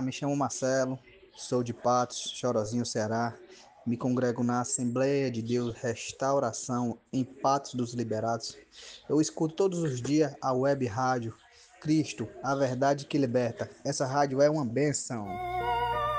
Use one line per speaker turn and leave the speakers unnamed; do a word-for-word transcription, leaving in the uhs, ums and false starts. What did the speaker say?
me chamo Marcelo, sou de Patos, Chorozinho, Ceará. Me congrego na Assembleia de Deus Restauração em Patos dos Liberados. Eu escuto todos os dias a web rádio Cristo, a verdade que liberta. Essa rádio é uma benção.